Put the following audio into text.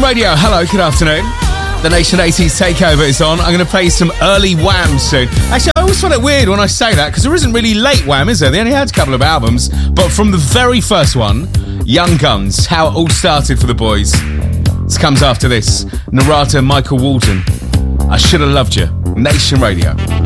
Radio, hello, good afternoon. The Nation 80s Takeover is on. I'm going to play some early Wham soon. Actually, I always find it weird when I say that, because there isn't really late Wham, is there? They only had a couple of albums. But from the very first one, Young Guns, how it all started for the boys. This comes after this. Narada Michael Walden, I Should Have Loved You. Nation Radio.